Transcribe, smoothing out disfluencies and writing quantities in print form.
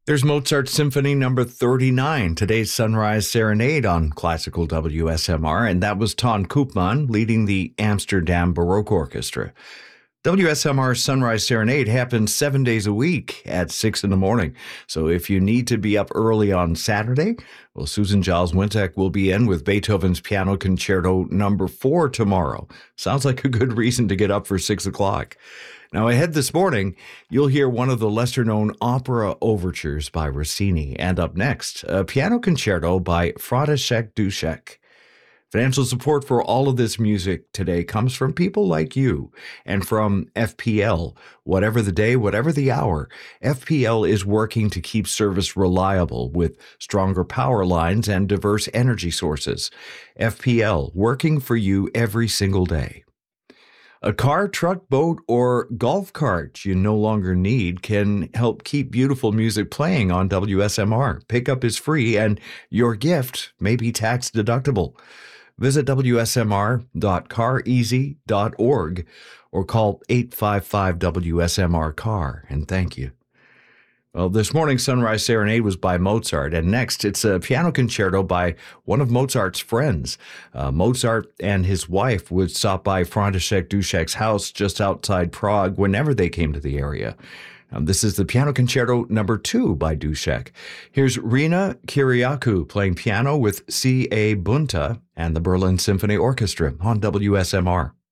There's Mozart Symphony number 39, today's Sunrise Serenade on classical WSMR, and that was Ton Koopman leading the Amsterdam Baroque Orchestra. WSMR's Sunrise Serenade happens 7 days a week at 6 in the morning. So if you need to be up early on Saturday, well, Susan Giles Wintek will be in with Beethoven's Piano Concerto number 4 tomorrow. Sounds like a good reason to get up for 6 o'clock. Now, ahead this morning, you'll hear one of the lesser-known opera overtures by Rossini. And up next, a piano concerto by František Dušek. Financial support for all of this music today comes from people like you and from FPL. Whatever the day, whatever the hour, FPL is working to keep service reliable with stronger power lines and diverse energy sources. FPL, working for you every single day. A car, truck, boat, or golf cart you no longer need can help keep beautiful music playing on WSMR. Pickup is free and your gift may be tax deductible. Visit wsmr.careasy.org or call 855-WSMR-CAR, and thank you. Well, this morning's Sunrise Serenade was by Mozart, and next it's a piano concerto by one of Mozart's friends. Mozart and his wife would stop by František Dušek's house just outside Prague whenever they came to the area. This is the Piano Concerto number 2 by Dušek. Here's Rina Kyriakou playing piano with C.A. Bunta and the Berlin Symphony Orchestra on WSMR.